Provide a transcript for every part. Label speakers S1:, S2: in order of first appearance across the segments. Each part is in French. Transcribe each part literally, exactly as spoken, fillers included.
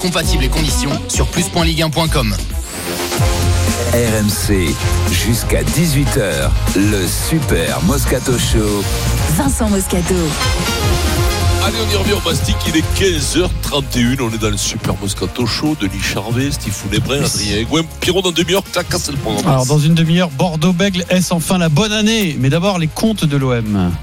S1: Compatibles et conditions sur plus point ligue un point com.
S2: R M C, jusqu'à dix-huit heures, le Super Moscato Show.
S3: Vincent Moscato.
S4: Allez, on y revient au Mastic, il est quinze heures trente et une, on est dans le Super Moscato Show. Denis Charvet, Steve Foulébrin, Adrien Egouin, Pierrot dans demi-heure, t'as cassé le programme.
S5: Alors dans une demi-heure, Bordeaux-Bègles, est-ce enfin la bonne année? Mais d'abord les comptes de l'O M.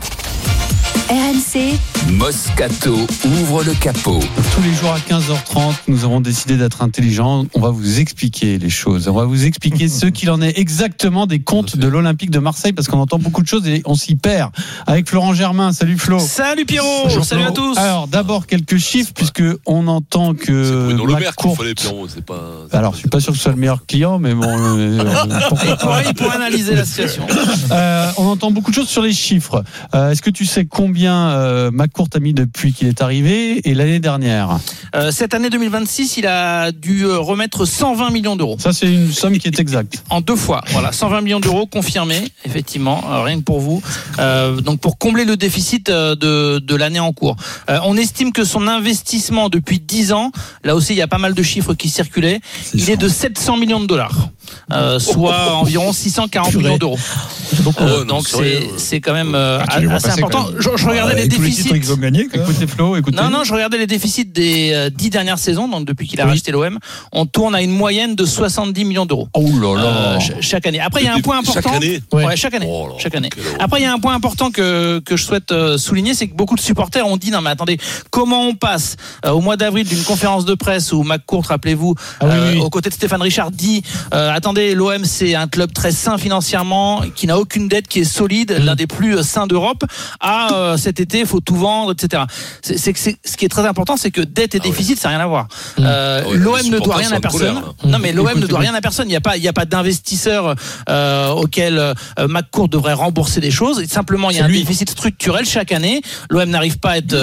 S3: R M C.
S2: Moscato ouvre le capot.
S5: Tous les jours à quinze heures trente, nous avons décidé d'être intelligents. On va vous expliquer les choses. On va vous expliquer ce qu'il en est exactement des comptes de l'Olympique de Marseille, parce qu'on entend beaucoup de choses et on s'y perd. Avec Florent Germain. Salut Flo.
S6: Salut Pierrot.
S5: Bonjour,
S6: salut
S5: Flo.
S6: à tous.
S5: Alors d'abord quelques chiffres, puisque on entend que
S4: C'est Bruno Le Maire
S5: McCourt...
S4: qu'il fallait, Pierrot, c'est pas... C'est
S5: Alors
S4: pas...
S5: je suis pas sûr que ce soit le meilleur client, mais bon... Euh,
S6: il, pourrait, il pourrait analyser la situation.
S5: Euh, on entend beaucoup de choses sur les chiffres. Euh, est-ce que tu sais combien euh, McCourt a mis depuis qu'il est arrivé et l'année dernière?
S6: euh, Cette année deux mille vingt-six, il a dû remettre cent vingt millions d'euros.
S5: Ça, c'est une somme qui est exacte.
S6: En deux fois, voilà, cent vingt millions d'euros confirmés, effectivement, euh, rien que pour vous. Euh, donc pour combler le déficit euh, de, de l'année en cours. Euh, on estime que son investissement depuis dix ans, là aussi il y a pas mal de chiffres qui circulaient,
S5: C'est
S6: il
S5: sûr.
S6: est de sept cents millions de dollars. Euh, soit environ six cent quarante
S5: Purée.
S6: millions d'euros.
S4: beaucoup.
S6: Euh,
S4: Ouais, non,
S6: donc
S4: sérieux,
S6: c'est,
S4: ouais.
S6: c'est quand même euh,
S7: Ah, tu les vois
S6: assez
S7: passer,
S6: important.
S7: quand même.
S6: Je, je regardais
S7: Ouais,
S6: les
S7: tous les
S6: déficits.
S7: titres qu'ils ont gagnés, quoi.
S5: Écoutez Flo, écoutez.
S6: Non, non, je regardais les déficits des euh, dix dernières saisons, donc depuis qu'il a
S5: Oui.
S6: racheté l'O M, on tourne à une moyenne de soixante-dix millions d'euros.
S5: Oh là là.
S6: Euh, ch- chaque année. Après, il y a un point important.
S4: Chaque année
S6: Ouais, chaque année.
S4: Oh là,
S6: chaque année.
S4: quelle horreur.
S6: Après, il y a un point important que, que je souhaite euh, souligner, c'est que beaucoup de supporters ont dit, non mais attendez, comment on passe euh, au mois d'avril d'une conférence de presse où McCourt, rappelez-vous,
S5: Ah oui,
S6: euh,
S5: oui, oui.
S6: aux côtés de Stéphane Richard, dit, euh, attendez, l'O M c'est un club très sain financièrement, qui n'a aucune dette, qui est solide,
S5: Mmh.
S6: l'un des plus sains d'Europe, à euh, cet été, il faut tout vendre, et cetera. C'est, c'est, c'est, ce qui est très important, c'est que dette et
S4: Ah ouais.
S6: déficit, ça n'a rien à voir.
S5: Mmh.
S6: Euh,
S4: Ah ouais,
S6: L'O M
S4: les
S6: ne doit
S4: supporters
S6: rien
S4: sont
S6: à
S4: en
S6: personne.
S4: colère,
S6: Non, mais l'O M
S5: Écoute,
S6: ne doit
S5: écoute.
S6: rien à personne. Il n'y a pas, il n'y a pas d'investisseur euh, auquel euh, McCourt devrait rembourser des choses. Simplement, il y a
S5: C'est
S6: un
S5: lui.
S6: déficit structurel chaque année. L'O M n'arrive pas à être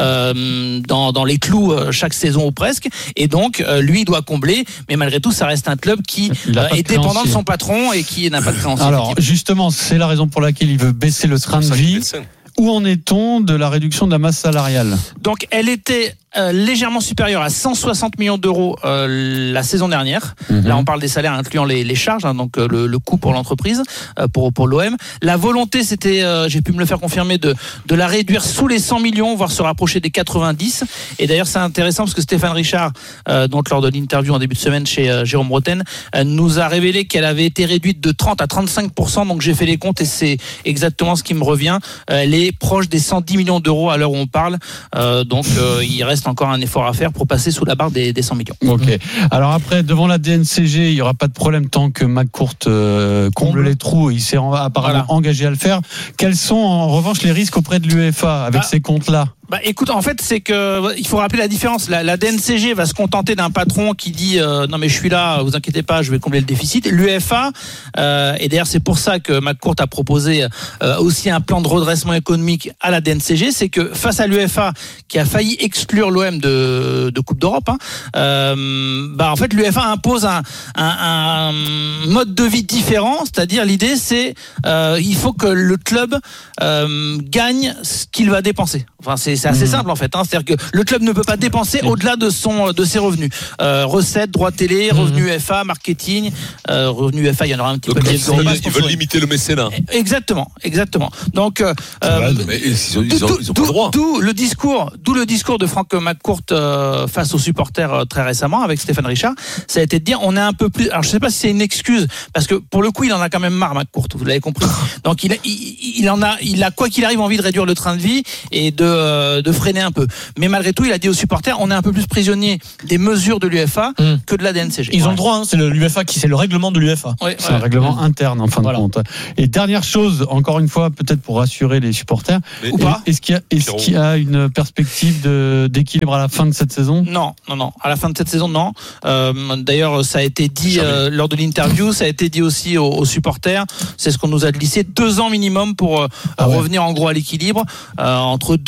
S6: euh, dans, dans les clous euh, chaque saison ou presque. Et donc, euh, lui, il doit combler. Mais malgré tout, ça reste un club qui
S5: Il a
S6: euh,
S5: pas de
S6: est dépendant de
S5: créancier.
S6: son patron et qui n'a pas de créancier.
S5: Alors justement, c'est la raison pour laquelle il veut baisser le train de
S4: Ça, il
S5: vie.
S4: est sain.
S5: Où en est-on de la réduction de la masse salariale?
S6: Donc, elle était euh, légèrement supérieure à cent soixante millions d'euros euh, la saison dernière.
S5: Mhm.
S6: Là, on parle des salaires incluant les, les charges, hein, donc euh, le, le coût pour l'entreprise, euh, pour, pour l'O M. La volonté, c'était, euh, j'ai pu me le faire confirmer, de, de la réduire sous les cent millions, voire se rapprocher des quatre-vingt-dix. Et d'ailleurs, c'est intéressant parce que Stéphane Richard, euh, donc lors de l'interview en début de semaine chez euh, Jérôme Roten, euh, nous a révélé qu'elle avait été réduite de trente à trente-cinq pour cent. Donc j'ai fait les comptes et c'est exactement ce qui me revient. Euh, elle est proche des cent dix millions d'euros à l'heure où on parle. Euh, donc euh, il reste encore un effort à faire pour passer sous la barre des, des cent millions.
S5: Ok. Alors après, devant la D N C G, il n'y aura pas de problème tant que McCourt euh, comble les trous. Il s'est en- apparemment
S6: Voilà.
S5: engagé à le faire. Quels sont en revanche les risques auprès de l'U E F A avec
S6: Ah.
S5: ces comptes-là?
S6: Bah, écoute, en fait, c'est que il faut rappeler la différence. La, la D N C G va se contenter d'un patron qui dit euh, non mais je suis là, vous inquiétez pas, je vais combler le déficit. L'U E F A, euh, et d'ailleurs c'est pour ça que McCourt a proposé euh, aussi un plan de redressement économique à la D N C G, c'est que face à l'U E F A qui a failli exclure l'O M de, de Coupe d'Europe, hein, euh, bah en fait l'U E F A impose un, un, un mode de vie différent, c'est-à-dire l'idée c'est euh, il faut que le club euh, gagne ce qu'il va dépenser. Enfin c'est c'est assez
S5: Mmh.
S6: simple en fait, hein. C'est-à-dire que le club ne peut pas dépenser
S5: Mmh.
S6: au-delà de son de ses revenus, euh, recettes, droits télé,
S5: Mmh.
S6: revenus U F A, marketing, euh, revenus U F A, il y en aura un petit
S4: Donc,
S6: peu.
S4: ils
S6: mais on
S4: veulent,
S6: va se
S4: ils veulent
S6: consoler.
S4: limiter le mécénat.
S6: Exactement, exactement. Donc euh,
S4: Ouais,
S6: euh,
S4: mais ils ont, ils ont,
S6: d'où-
S4: ils ont pas le
S6: d'où-
S4: droit.
S6: D'où le discours, d'où le discours de Franck McCourt euh, face aux supporters euh, très récemment avec Stéphane Richard. Ça a été de dire on est un peu plus. Alors je sais pas si c'est une excuse parce que pour le coup il en a quand même marre McCourt. Vous l'avez compris. Donc il, a, il, il en a, il a quoi qu'il arrive envie de réduire le train de vie et de, euh, de freiner un peu. Mais malgré tout il a dit aux supporters on est un peu plus prisonnier des mesures de l'U F A
S7: Mmh.
S6: que de la D N C G.
S7: Ils ont
S6: Ouais.
S7: le droit, hein, c'est le, l'U F A qui, c'est le règlement de l'U F A.
S6: Ouais,
S5: C'est
S6: ouais.
S5: un règlement interne en fin
S7: Voilà.
S5: de compte. Et dernière chose, encore une fois, peut-être pour rassurer les supporters,
S4: Mais-
S6: Ou pas.
S5: est-ce qu'il y a, est-ce
S4: Pierrot.
S5: qu'il y a une perspective de, d'équilibre à la fin de cette saison?
S6: Non, non, non. À la fin de cette saison, non. Euh, d'ailleurs, ça a été dit euh, lors de l'interview, ça a été dit aussi aux, aux supporters. C'est ce qu'on nous a glissé. Deux ans minimum pour euh,
S5: Ah ouais.
S6: revenir en gros à l'équilibre. Euh, entre deux et trois ans.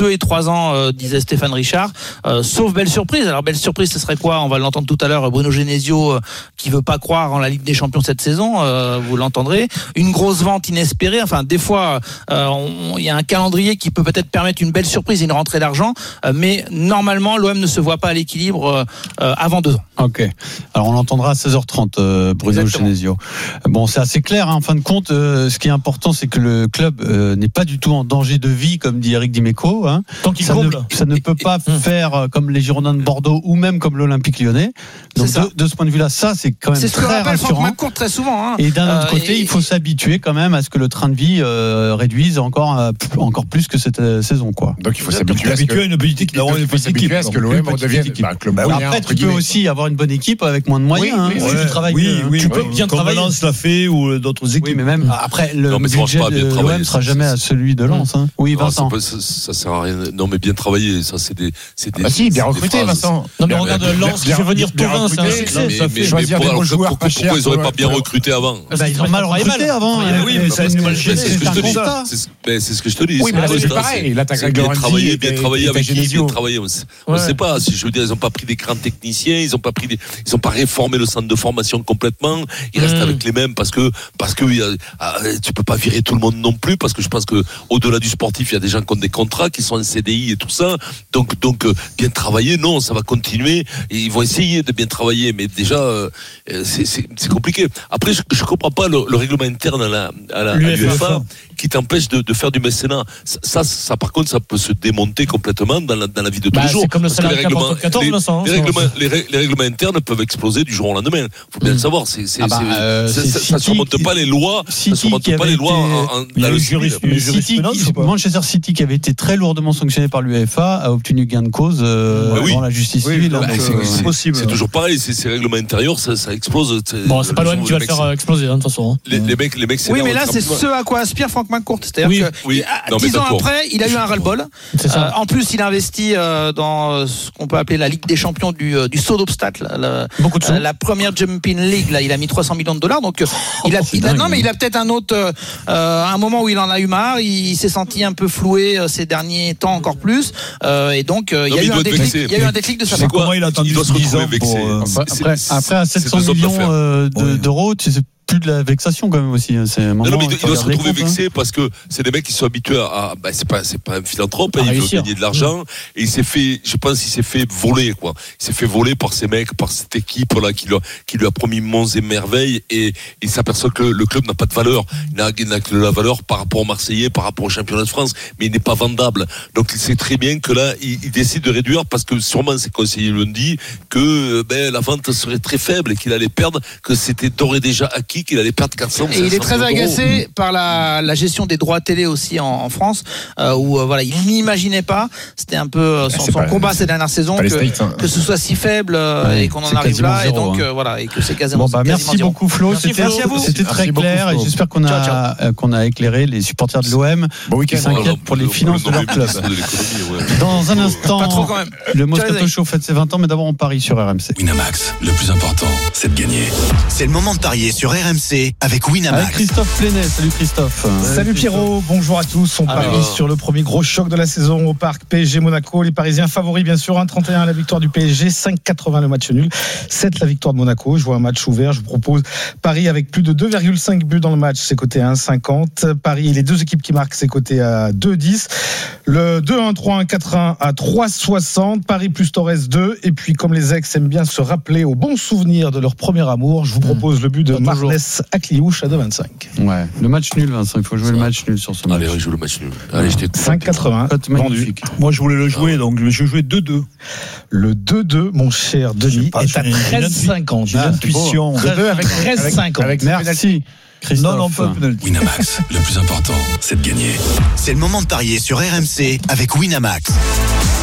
S6: trois ans, euh, disait Stéphane Richard, euh, sauf belle surprise. Alors belle surprise, ce serait quoi? On va l'entendre tout à l'heure, Bruno Genesio euh, qui veut pas croire en la Ligue des Champions cette saison, euh, vous l'entendrez. Une grosse vente inespérée, enfin des fois euh, il y a un calendrier qui peut peut-être permettre une belle surprise et une rentrée d'argent, euh, mais normalement l'O M ne se voit pas à l'équilibre euh, avant deux ans.
S5: Ok, alors on l'entendra à seize heures trente, euh, Bruno
S6: Exactement.
S5: Genesio. Bon, c'est assez clair, hein, en fin de compte, euh, ce qui est important, c'est que le club euh, n'est pas du tout en danger de vie, comme dit Eric Dimeco. Hein.
S7: Tant qu'il
S5: ça, ne,
S7: comble.
S5: ça ne peut pas
S6: Mmh.
S5: faire euh, comme les Girondins de Bordeaux ou même comme l'Olympique Lyonnais. Donc
S6: C'est ça.
S5: de, de ce point de vue-là, ça c'est quand même
S6: C'est ce que
S5: très
S6: rappelle Franck
S5: rassurant.
S6: McCourt très souvent. Hein.
S5: Et d'un autre
S6: Euh,
S5: côté,
S6: et-
S5: il faut s'habituer quand même à ce que le train de vie euh, réduise encore, euh, p- encore plus que cette euh, saison, quoi.
S8: Donc il faut
S7: Exactement.
S8: s'habituer à ce
S7: Habitué à
S8: que
S7: une petite équipe, d'avoir
S8: il
S7: une
S8: faut
S7: petite
S8: s'habituer
S7: équipe.
S8: à ce que l'O
S7: Une
S8: M
S7: petite
S8: redevienne
S7: équipe.
S8: un club
S5: Alors
S8: moyen,
S5: après,
S8: entre
S5: tu peux
S8: guillemets.
S5: aussi avoir une bonne équipe avec moins de moyens.
S8: Oui, oui,
S5: hein,
S8: oui,
S5: si
S8: oui.
S5: tu travailles
S7: Oui,
S5: bien.
S7: oui,
S5: Tu
S7: oui,
S5: peux
S7: bien
S5: travailler.
S7: travailler. Lens l'a fait ou d'autres équipes.
S5: Oui, mais même après le
S4: Non, mais ça marche
S5: budget
S4: pas, bien
S5: de
S4: travailler,
S5: l'O M sera
S4: ça,
S5: jamais
S4: ça,
S5: à celui de Lens. Hein. Oui,
S4: Non,
S5: Vincent.
S4: c'est pas- ça, ça sert à rien. Non, mais bien travailler, ça, c'est des. C'est des
S8: Ah si, bien
S4: c'est des
S8: recruté,
S4: phrases.
S8: Vincent.
S7: Non, mais
S4: Bien-
S7: regarde
S4: bien-
S7: Lens qui
S8: bien-
S7: fait venir
S8: bien
S7: Thauvin, c'est un
S8: recruté.
S7: succès.
S4: Non, mais,
S7: ça
S4: mais,
S7: fait.
S4: mais
S8: choisir
S4: pour-
S8: des
S4: alors,
S8: bons joueurs
S4: pourquoi,
S8: pas chers
S4: pourquoi ils n'auraient
S8: pour-
S4: pas bien
S8: pour-
S4: recruté avant
S5: Bah, ils ont mal recruté avant.
S7: Oui,
S5: hein.
S7: oui, mais ça,
S5: C'est-
S7: c'est mal
S5: c'est-
S7: géré.
S4: C'est ce que je
S5: un
S4: te dis.
S5: constat.
S4: C'est ce- mais c'est ce que je te dis.
S8: Oui, mais là,
S4: un
S8: c'est
S4: constat.
S8: pareil. Là, t'as
S4: C'est
S8: Greg
S4: bien
S8: Lorenzi
S4: travailler,
S8: et-
S4: bien
S8: et-
S4: travailler
S8: et
S4: avec qui,
S8: Genesio.
S4: bien travailler. On ne
S7: Ouais.
S4: sait pas. Si je veux dire, ils n'ont pas pris des grands techniciens, ils n'ont pas pris des, ils ont pas réformé le centre de formation complètement. Ils restent
S7: Mm.
S4: avec les mêmes parce que parce que il y a- ah, tu peux pas virer tout le monde non plus parce que je pense que au-delà du sportif, il y a des gens qui ont des contrats, qui sont en C D I et tout ça. Donc donc euh, bien travailler, non, ça va continuer. Et ils vont essayer de bien travailler, mais déjà euh, c'est c'est c'est compliqué. Après, je, je comprends pas le, le règlement interne à la à la à
S7: L'U F A.
S4: l'U F A qui t'empêche de, de faire du mécénat. Ça, ça, ça, par contre, ça peut se démonter complètement dans la, dans la vie de tous
S7: Bah,
S4: les jours.
S7: c'est comme le
S4: Parce que
S7: salarié
S4: les règlements,
S7: quatorze, quatorze,
S4: les,
S7: Vincent,
S4: les
S7: hein,
S4: règlements,
S7: ça.
S4: les, rè- les règlements internes peuvent exploser du jour au lendemain. Faut bien
S7: Mm.
S4: le savoir. C'est, c'est,
S5: Ah bah,
S4: c'est-
S5: euh,
S4: ça,
S5: c'est
S4: ça, ça
S5: City
S4: surmonte
S5: qui-
S4: pas les lois.
S5: City
S4: ça surmonte
S5: qui
S4: pas
S5: avait
S4: les lois
S5: été-
S4: en, en,
S7: Il y a
S4: dans
S7: eu
S4: le
S7: juriste-
S4: civil.
S7: Mais
S5: City,
S7: jurisprudence
S5: qui-
S7: ou pas
S5: Manchester City, qui avait été très lourdement sanctionné par l'U F A, a obtenu gain de cause euh,
S4: Bah oui.
S5: dans la justice
S7: Oui,
S5: civile.
S7: donc,
S5: Donc,
S4: Bah, c'est,
S5: euh,
S4: c'est-
S7: possible.
S4: c'est toujours pareil. C'est, ces règlements intérieurs, ça, ça explose.
S7: Bon, c'est pas l'O M qui va le
S4: les
S7: faire euh, exploser, hein, de toute façon. hein.
S4: Les, les mecs, les mecs, c'est
S6: Oui,
S4: là,
S6: mais
S4: on
S6: là,
S4: te
S6: c'est
S4: rappelle-
S6: ce à quoi aspire Franck McCourt. C'est-à-dire
S7: Oui,
S6: que
S4: oui.
S6: à-
S4: Non, mais
S6: dix ans
S4: d'accord.
S6: après, il a eu un ras-le-bol.
S7: C'est ça.
S6: Euh, en plus, il investit euh, dans euh, ce qu'on peut appeler la Ligue des champions du, euh, du saut d'obstacles. La, la-
S7: Beaucoup de sous.
S6: euh, la première Jumping League, là, il a mis trois cents millions de dollars. Donc, euh, il a,
S5: c'est
S6: il a-
S5: dingue,
S6: non, mais
S5: hein.
S6: il a peut-être un autre, euh, euh, un moment où il en a eu marre. Il, s'est senti un peu floué euh, ces derniers temps encore plus. Euh, et donc, euh, il
S4: Non,
S6: y a
S4: mais
S6: eu
S4: il
S6: un
S4: doit être
S6: déclic.
S4: vexé.
S6: Il y a eu un déclic de
S4: Tu
S6: sa
S4: sais
S6: part.
S4: quoi
S7: Comment il a attendu
S4: Il doit se
S7: dix
S4: retrouver
S7: ans
S4: vexé.
S7: pour, euh,
S4: C'est-
S5: après,
S4: c'est-
S5: après, à
S4: c'est
S5: sept cents
S4: deux hommes
S5: millions
S4: d'affaires.
S5: euh, de-
S7: Oui.
S5: d'euros, tu sais, plus de la vexation quand même aussi. hein. C'est un moment
S4: Non, non, mais
S5: où
S4: il
S5: tu
S4: doit se
S5: regardes les
S4: retrouver
S5: comptes, hein.
S4: vexé parce que c'est des mecs qui sont habitués à. à- bah, c'est pas, c'est pas un philanthrope,
S7: À
S4: hein, il veut
S7: réussir.
S4: gagner de l'argent et il s'est fait, je pense, il s'est fait voler quoi. Il s'est fait voler par ces mecs, par cette équipe là qui lui a, qui lui a promis monts et merveilles et il s'aperçoit que le, le club n'a pas de valeur. Il n'a, il n'a que de la valeur par rapport aux Marseillais, par rapport au championnat de France, mais il n'est pas vendable. Donc il sait très bien que là, il, il décide de réduire parce que sûrement ses conseillers lui ont dit que ben, la vente serait très faible et qu'il allait perdre, que c'était d'ores et déjà acquis qu'il allait perdre quatre cents.
S6: Et il est très
S4: cinq cents millions d'euros.
S6: agacé par la, la gestion des droits télé aussi en, en France, euh, où euh, voilà, il n'imaginait pas. C'était un peu euh, son,
S8: C'est
S6: son
S8: pas-
S6: combat ces dernières saisons
S8: Pas les
S6: que,
S8: States, hein.
S6: que ce soit si faible euh,
S5: Ouais,
S6: et qu'on en
S5: c'est
S6: arrive
S5: quasiment
S6: là, et
S5: zéro,
S6: donc
S5: hein.
S6: euh, voilà, et que c'est quasiment.
S5: Bon, bah,
S6: quasiment
S5: merci
S6: zéro.
S5: beaucoup Flo,
S7: Merci,
S5: c'était,
S6: Merci à vous.
S5: c'était très
S8: Merci beaucoup,
S5: clair et
S8: Flo.
S5: j'espère qu'on a,
S6: Ciao,
S5: euh, qu'on a éclairé les supporters de l'O M
S8: Bon
S5: qui
S8: week-end.
S5: s'inquiètent pour les
S4: Le-
S5: finances de
S4: le
S5: leur
S4: nom
S5: club.
S4: ministre de l'économie, ouais.
S5: Dans un instant,
S6: Pas trop quand même.
S5: le Moscato
S6: Ciao, les
S5: Show fête ses vingt ans, mais d'abord on parie sur R M C.
S9: Winamax, le plus important, c'est de gagner. C'est le moment de parier sur R M C avec
S5: Avec
S9: Winamax.
S5: Christophe Plénet, salut Christophe.
S10: Salut Pierrot, bonjour à tous. On
S5: Alors.
S10: parie sur le premier gros choc de la saison au parc P S G Monaco. Les Parisiens favoris bien sûr, un virgule trente et un la victoire du P S G, cinq virgule quatre-vingts le match nul, sept la victoire de Monaco. Je vois un match ouvert, je vous propose Paris avec plus de deux virgule cinq buts dans le match, c'est coté à un virgule cinquante. Paris, les deux équipes qui marquent, c'est coté à deux virgule dix. Le deux un, trois un, quatre un à trois virgule soixante. Paris plus Torres deux. Et puis comme les ex aiment bien se rappeler aux bons souvenirs de leur premier amour, je vous propose le but de
S7: Pas toujours.
S10: Marnes Akliouche à deux virgule vingt-cinq.
S5: Ouais, le match nul Vincent, il faut jouer le match nul sur ce match.
S4: Allez, joue le match nul. Allez, je t'écoute.
S10: cinq virgule quatre-vingts.
S5: Cote
S10: vendu.
S5: magnifique.
S7: Moi, je voulais le jouer, donc je vais jouer deux deux.
S10: Le deux deux, mon cher
S7: Je
S10: Denis,
S7: sais pas,
S10: est à
S7: j'ai une-
S10: treize virgule cinquante.
S7: J'ai l'intuition.
S10: deux deux avec treize virgule cinquante.
S8: avec-
S5: Merci Christophe.
S7: Non, non, pas de penalty.
S9: Winamax, le plus important, c'est de gagner. C'est le moment de parier sur R M C avec Winamax.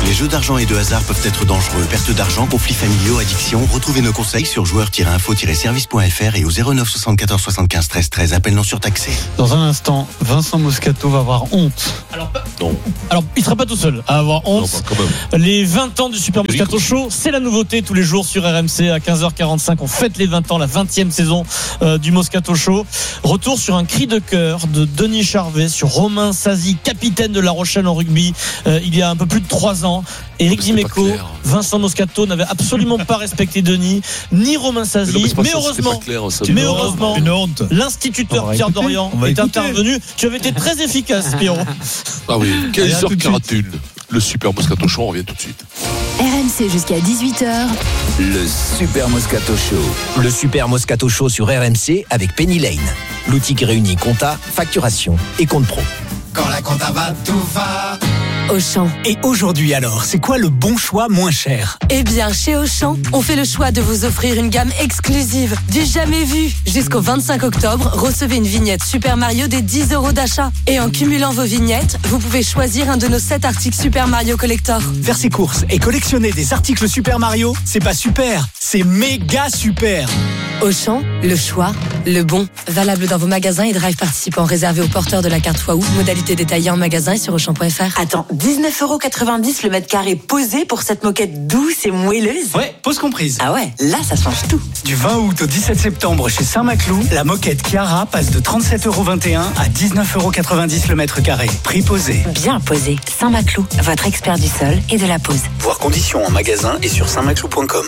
S9: Les jeux d'argent et de hasard peuvent être dangereux. Perte d'argent, conflits familiaux, addiction. Retrouvez nos conseils sur joueurs tiret info tiret service point f r et au zéro neuf soixante-quatorze soixante-quinze treize treize. Appel non surtaxé.
S5: Dans un instant, Vincent Moscato va avoir honte.
S7: Alors,
S4: Non.
S7: alors, il ne sera pas tout seul à avoir honte.
S4: Non, bah, quand même.
S7: Les vingt ans du Super
S4: Eric
S7: Moscato
S4: aussi.
S7: Show, c'est la nouveauté tous les jours sur R M C à quinze heures quarante-cinq. On fête les vingt ans, la vingtième saison euh, du Moscato Show. Retour sur un cri de cœur de Denis Charvet sur Romain Sazi, capitaine de La Rochelle en rugby, euh, il y a un peu plus de trois ans. Éric
S4: C'était pas
S7: Dimeco,
S4: clair.
S7: Vincent Moscato n'avaient absolument pas respecté Denis, ni Romain
S4: Mais,
S7: Sazi.
S4: non, mais c'est pas
S7: Mais
S4: ça, c'était
S7: heureusement,
S4: pas clair, ça.
S7: mais
S4: Non.
S7: heureusement,
S10: Une honte.
S7: l'instituteur
S5: On va
S7: Pierre
S5: écouter.
S7: Dorian
S10: On va
S7: est
S10: écouter.
S7: intervenu. Tu avais été très efficace, Pierrot.
S4: Ah oui,
S10: Allez, à
S4: quinze heures
S10: tout de
S4: quarante et une. Le Super Moscato Show, on revient tout de suite.
S3: R M C jusqu'à dix-huit heures.
S2: Le Super Moscato Show.
S8: Le Super Moscato Show sur R M C avec Penny Lane. L'outil qui réunit compta, facturation et compte pro.
S9: Quand la compta va, tout va.
S3: Auchan.
S11: Et aujourd'hui alors, c'est quoi le bon choix moins cher?
S12: Eh bien, chez Auchan, on fait le choix de vous offrir une gamme exclusive, du jamais vu. Jusqu'au vingt-cinq octobre, recevez une vignette Super Mario des dix euros d'achat. Et en cumulant vos vignettes, vous pouvez choisir un de nos sept articles Super Mario Collector.
S11: Faire ses courses et collectionner des articles Super Mario, c'est pas super, c'est méga super.
S12: Auchan, le choix, le bon. Valable dans vos magasins et drive participants réservés aux porteurs de la carte Waouh. Modalité détaillée en magasin et sur auchan point f r.
S13: Attends, dix-neuf euros quatre-vingt-dix le mètre carré posé pour cette moquette douce et moelleuse?
S11: Ouais, pause comprise.
S13: Ah ouais, là ça change tout.
S11: Du vingt août au dix-sept septembre chez Saint-Maclou, la moquette Chiara passe de trente-sept euros vingt et un à dix-neuf euros quatre-vingt-dix le mètre carré. Prix posé.
S13: Bien posé. Saint-Maclou, votre expert du sol et de la pose.
S9: Voir conditions en magasin et sur saint maclou point com.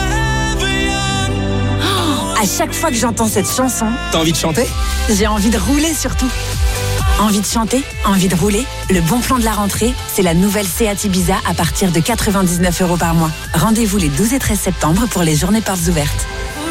S13: À chaque fois que j'entends cette chanson,
S8: T'as envie de chanter?
S13: j'ai envie de rouler surtout. Envie de chanter, envie de rouler. Le bon plan de la rentrée, c'est la nouvelle Seat Ibiza à partir de quatre-vingt-dix-neuf euros par mois. Rendez-vous les douze et treize septembre pour les journées portes ouvertes.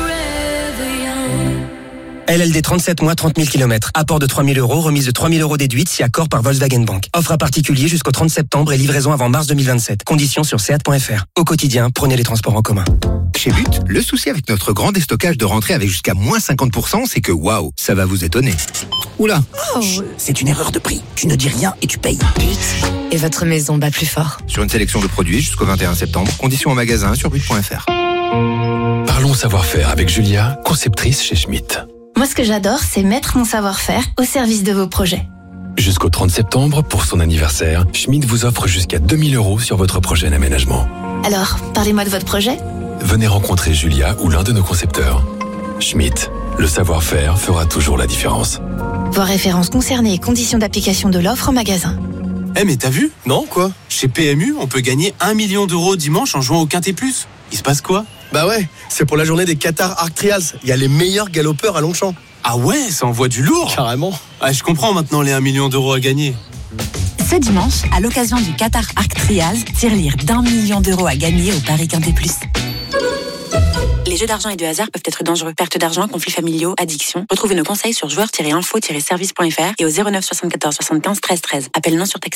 S8: L L D trente-sept mois, trente mille kilomètres. Apport de trois mille euros, remise de trois mille euros déduite si accord par Volkswagen Bank. Offre à particulier jusqu'au trente septembre et livraison avant mars deux mille vingt-sept. Conditions sur seat point f r. Au quotidien, prenez les transports en commun.
S14: Chez But, le souci avec notre grand déstockage de rentrée avec jusqu'à moins cinquante pour cent, c'est que waouh, ça va vous étonner. Oula.
S13: Oh,
S8: C'est une erreur de prix. Tu ne dis rien et tu payes.
S13: but. Et votre maison bat plus fort.
S14: Sur une sélection de produits jusqu'au vingt et un septembre, conditions en magasin sur but point f r.
S15: Parlons savoir-faire avec Julia, conceptrice chez Schmitt.
S3: Moi, ce que j'adore, c'est mettre mon savoir-faire au service de vos projets.
S15: Jusqu'au trente septembre, pour son anniversaire, Schmitt vous offre jusqu'à deux mille euros sur votre projet d'aménagement.
S3: Alors, parlez-moi de votre projet.
S15: Venez rencontrer Julia ou l'un de nos concepteurs. Schmitt, le savoir-faire fera toujours la différence.
S3: Voir références concernées et conditions d'application de l'offre en magasin.
S16: Eh mais t'as vu? Non quoi? Chez P M U, on peut gagner un million d'euros dimanche en jouant au Quintet Plus. Il se passe quoi?
S17: Bah ouais, c'est pour la journée des Qatar Arc Trials. Il y a les meilleurs galopeurs à Longchamp.
S16: Ah ouais, ça envoie du lourd.
S17: Carrément.
S16: Ah, je comprends maintenant les un million d'euros à gagner.
S13: Ce dimanche, à l'occasion du Qatar Arc Trials, tirelire d'un million d'euros à gagner au Paris Quintet Plus. Les jeux d'argent et de hasard peuvent être dangereux. Perte d'argent, conflits familiaux, addiction. Retrouvez nos conseils sur joueurs tiret info tiret service point f r et au zéro neuf soixante-quatorze soixante-quinze treize treize. Appel non surtaxé.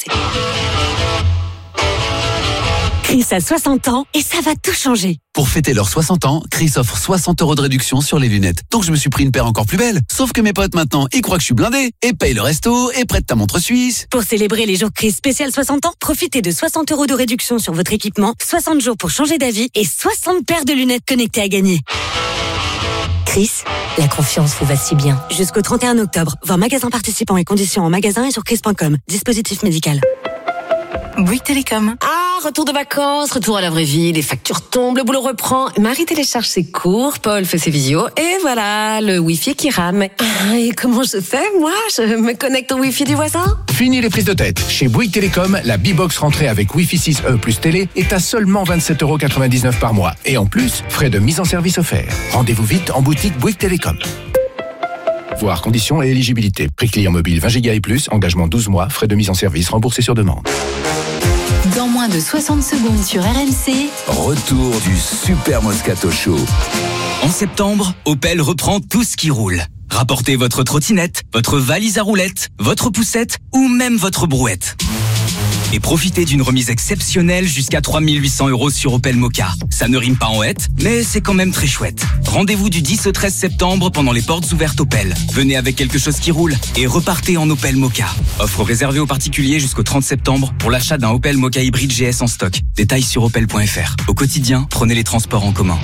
S13: Chris a soixante ans et ça va tout changer.
S18: Pour fêter leurs soixante ans, Chris offre soixante euros de réduction sur les lunettes. Donc je me suis pris une paire encore plus belle. Sauf que mes potes maintenant, ils croient que je suis blindé et payent le resto et prêtent ta montre suisse.
S12: Pour célébrer les jours Chris spécial soixante ans, profitez de soixante euros de réduction sur votre équipement, soixante jours pour changer d'avis et soixante paires de lunettes connectées à gagner. Chris, la confiance vous va si bien. Jusqu'au trente et un octobre, voir magasin participants et conditions en magasin et sur chris point com. Dispositif médical.
S13: Bouygues Télécom.
S19: Ah, retour de vacances, retour à la vraie vie, les factures tombent, le boulot reprend. Marie télécharge ses cours, Paul fait ses visios, et voilà, le Wi-Fi qui rame. Ah, et comment je fais, moi? Je me connecte au Wi-Fi du voisin?
S20: Fini les prises de tête. Chez Bouygues Télécom, la B-Box rentrée avec Wi-Fi six E plus télé est à seulement vingt-sept euros quatre-vingt-dix-neuf par mois. Et en plus, frais de mise en service offerts. Rendez-vous vite en boutique Bouygues Télécom. Voir conditions et éligibilité. Prix client mobile vingt giga et plus, engagement douze mois, frais de mise en service remboursés sur demande.
S3: Dans moins de soixante secondes sur R M C.
S2: Retour du Super Moscato Show.
S21: En septembre, Opel reprend tout ce qui roule. Rapportez votre trottinette, votre valise à roulettes, votre poussette ou même votre brouette. et profitez d'une remise exceptionnelle jusqu'à trois mille huit cents euros sur Opel Mokka. Ça ne rime pas en hête, mais c'est quand même très chouette. Rendez-vous du dix au treize septembre pendant les portes ouvertes Opel. Venez avec quelque chose qui roule et repartez en Opel Mokka. Offre réservée aux particuliers jusqu'au trente septembre pour l'achat d'un Opel Mokka hybride G S en stock. Détails sur opel point f r. Au quotidien, prenez les transports en commun.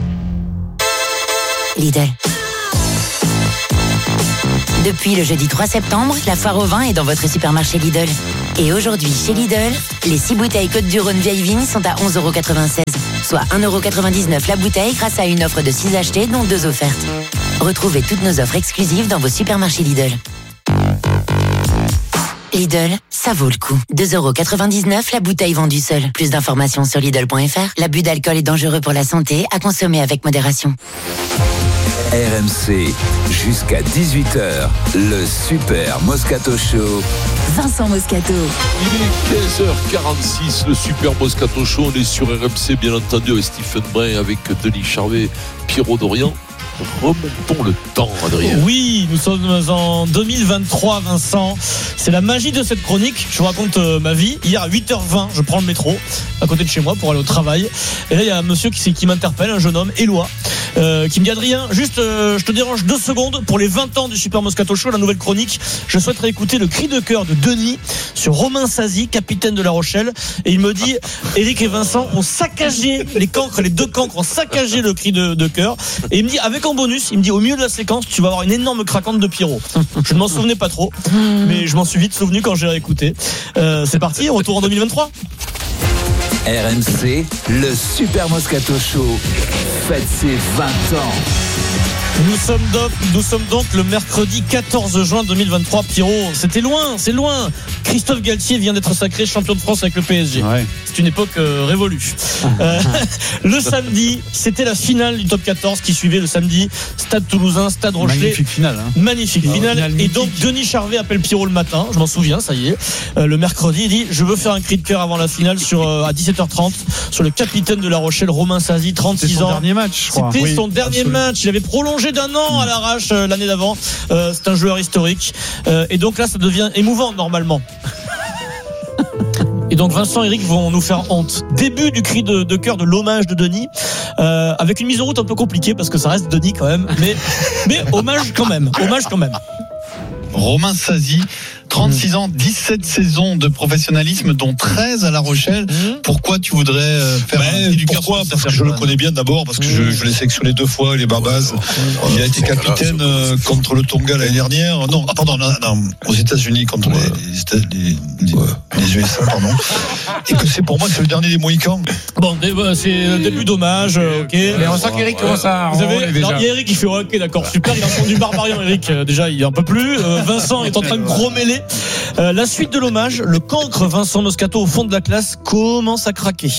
S1: Lidl. Depuis le jeudi trois septembre, la foire au vin est dans votre supermarché Lidl. Et aujourd'hui, chez Lidl, les six bouteilles Côte-du-Rhône vieille vigne sont à onze euros quatre-vingt-seize, soit un euro quatre-vingt-dix-neuf la bouteille grâce à une offre de six achetés, dont deux offertes. Retrouvez toutes nos offres exclusives dans vos supermarchés Lidl. Lidl, ça vaut le coup. deux euros quatre-vingt-dix-neuf la bouteille vendue seule. Plus d'informations sur Lidl point f r. L'abus d'alcool est dangereux pour la santé, à consommer avec modération.
S2: R M C, jusqu'à dix-huit heures, le Super Moscato Show.
S1: Vincent Moscato.
S4: Il est quinze heures quarante-six, le Super Moscato Show. On est sur R M C, bien entendu, avec Stephen Brun, avec Denis Charvet, Pierrot Dorian. Remontons le temps, Adrien.
S7: Oui, nous sommes en deux mille vingt-trois, Vincent. C'est la magie de cette chronique. Je vous raconte euh, ma vie. Hier à huit heures vingt, je prends le métro à côté de chez moi pour aller au travail. Et là, il y a un monsieur qui, qui m'interpelle, un jeune homme, Éloi, euh, qui me dit: Adrien, juste, euh, je te dérange deux secondes pour les vingt ans du Super Moscato Show, la nouvelle chronique. Je souhaiterais écouter le cri de cœur de Denis sur Romain Sazi, capitaine de La Rochelle. Et il me dit: Éric et Vincent ont saccagé les cancres, les deux cancres ont saccagé le cri de, de cœur. Et il me dit, avec en bonus, il me dit, au milieu de la séquence, tu vas avoir une énorme craquante de Pierrot. Je ne m'en souvenais pas trop, mais je m'en suis vite souvenu quand j'ai réécouté. Euh, c'est parti, retour en deux mille vingt-trois.
S2: R M C, le Super Moscato Show fête ses vingt ans.
S7: Nous sommes, donc, nous sommes donc le mercredi quatorze juin deux mille vingt-trois. Pierrot, c'était loin, c'est loin. Christophe Galtier vient d'être sacré champion de France avec le P S G. Ouais. C'est une époque euh, révolue. Euh, le samedi, c'était la finale du top quatorze qui suivait le samedi. Stade Toulousain, Stade Rochelet.
S5: Magnifique finale. Hein.
S7: Magnifique
S5: oh,
S7: finale.
S5: finale.
S7: Et donc Denis Charvet appelle Pierrot le matin. Je m'en souviens, ça y est. Euh, le mercredi, il dit: je veux faire un cri de cœur avant la finale sur euh, à dix-sept heures trente sur le capitaine de La Rochelle, Romain Sazi, trente-six
S5: C'était son
S7: ans.
S5: Dernier match, je crois.
S7: C'était
S5: oui,
S7: son dernier absolument. match. Il avait prolongé d'un an à l'arrache euh, l'année d'avant. Euh, c'est un joueur historique. Euh, et donc là, ça devient émouvant normalement. Et donc Vincent et Eric vont nous faire honte. Début du cri de, de cœur de l'hommage de Denis, euh, avec une mise en route un peu compliquée parce que ça reste Denis quand même, mais, mais hommage quand même, hommage quand même.
S22: Romain Sazi, trente-six ans, dix-sept saisons de professionnalisme, dont treize à La Rochelle. Mmh. Pourquoi tu voudrais faire ben, un cri du cœur?
S23: Pourquoi? Parce que je le connais bien d'abord, parce que mmh. je, je l'ai sélectionné deux fois, les Barbazes. Oh, il a été capitaine là, euh, contre le Tonga l'année dernière. Non, pardon, non, non, aux États-Unis contre ouais. les, les, les, ouais. les U S A, pardon. Et que c'est pour moi, c'est le dernier des Mohicans.
S7: Bon, c'est le début d'hommage, ok.
S5: Mais on sent qu'Eric commence à.
S7: Vous avez, alors, il y a Eric qui fait ok, d'accord, super. Il a entendu Barbarian, Eric. Déjà, il en peut plus. Euh, Vincent est en train de gros mêler. Euh, la suite de l'hommage, le cancre Vincent Moscato au fond de la classe commence à craquer.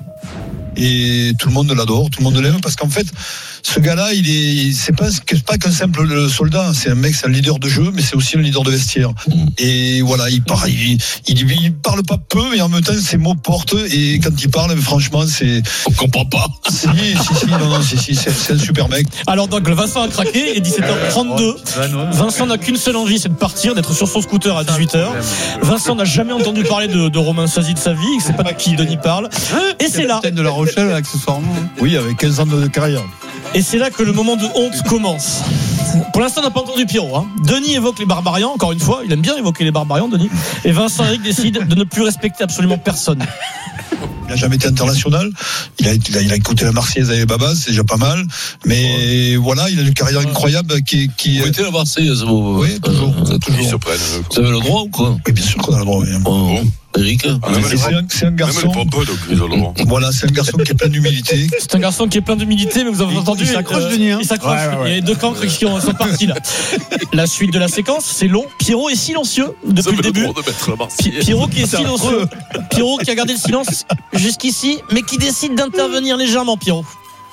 S23: Et tout le monde l'adore, tout le monde l'aime, parce qu'en fait, ce gars-là, il est, c'est pas, c'est pas qu'un simple soldat, c'est un mec, c'est un leader de jeu, mais c'est aussi un leader de vestiaire. Et voilà, il parle, il, il, il parle pas peu, mais en même temps, ses mots portent, et quand il parle, franchement, c'est,
S4: on comprend pas.
S23: Si, si, si, non, non, si, si, c'est, c'est un super mec.
S7: Alors donc, Vincent a craqué, et dix-sept heures trente-deux. Vincent n'a qu'une seule envie, c'est de partir, d'être sur son scooter à dix-huit heures. Vincent n'a jamais entendu parler de, de Romain Sazi de sa vie, il sait pas de qui Denis parle. Et c'est là.
S5: De La Rochelle, accessoirement.
S23: Oui, avec quinze ans de carrière.
S7: Et c'est là que le moment de honte commence. Pour l'instant, on n'a pas entendu Pierrot. Hein. Denis évoque les Barbarians, encore une fois. Il aime bien évoquer les Barbarians, Denis. Et Vincent et Eric décident de ne plus respecter absolument personne.
S23: Il n'a jamais été international. Il a, il a, il a écouté la Marseillaise avec les Babas, c'est déjà pas mal. Mais ouais. voilà, il a une carrière incroyable qui. qui
S4: vous mettez la Marseillaise, vous?
S23: Oui, toujours.
S4: Euh, toujours. Ils se prennent. Vous avez le droit ou quoi?
S23: Oui, bien sûr qu'on a le droit. Oui.
S4: Oh. Eric,
S23: ah, c'est, c'est, un, c'est un garçon. Voilà, c'est un garçon qui est plein d'humilité.
S7: C'est un garçon qui est plein d'humilité, mais vous avez entendu.
S5: Il s'accroche, euh, Denis. Hein.
S7: Il s'accroche. Ouais, ouais, ouais. Il y a deux cancres qui sont partis là. La suite de la séquence, c'est long. Pierrot est silencieux depuis le début. De Pierrot qui est silencieux. Pierrot qui a gardé le silence jusqu'ici, mais qui décide d'intervenir légèrement, Pierrot.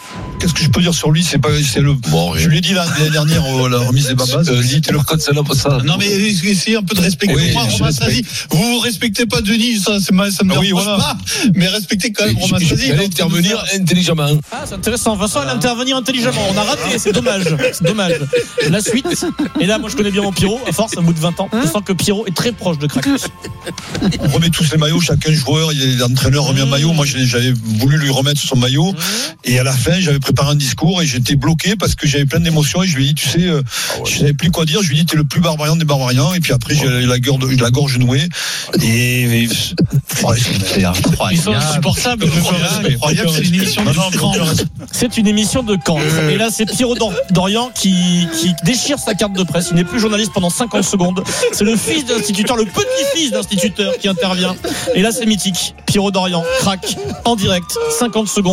S23: qu'est-ce que je peux dire sur lui? C'est pas, c'est le.
S4: Bon,
S23: je l'ai dit l'année dernière, euh, la remise des babas.
S4: Euh, dis, tu le code, c'est là pour ça.
S23: Non, mais essayez un peu de respecter.
S4: Oui,
S23: moi,
S4: je
S23: Romain
S4: respecte.
S23: Sazi. Vous vous respectez pas Denis, ça, c'est ma, ça me
S4: Ah oui,
S23: dérange
S4: voilà.
S23: pas. Mais respectez quand même Romain Sazi.
S4: Il allait intervenir intelligemment.
S7: Ah, c'est intéressant. Vincent, il intervenir intelligemment. On a raté, c'est dommage. C'est dommage. La suite. Et là, moi, je connais bien mon Pierrot. À force, au bout de vingt ans, je sens que Pierrot est très proche de craquer.
S23: On remet tous les maillots, chacun joueur, l'entraîneur remet un maillot. Moi, j'avais voulu lui remettre son maillot. Et à la fin, j'avais préparé un discours et j'étais bloqué parce que j'avais plein d'émotions. Et je lui ai dit, tu sais, euh, je savais plus quoi dire. Je lui ai dit, t'es le plus barbarian des barbarians. Et puis après, j'ai la gorge, la gorge nouée. Et, et
S5: c'est incroyable.
S7: Ils sont insupportables.
S23: incroyable. C'est une émission de camp.
S7: C'est une émission de camp. Et là, c'est Pierrot Dor- Dorian qui, qui déchire sa carte de presse. Il n'est plus journaliste pendant cinquante secondes. C'est le fils d'instituteur, le petit-fils d'instituteur qui intervient. Et là, c'est mythique. Pierrot Dorian craque en direct. cinquante secondes.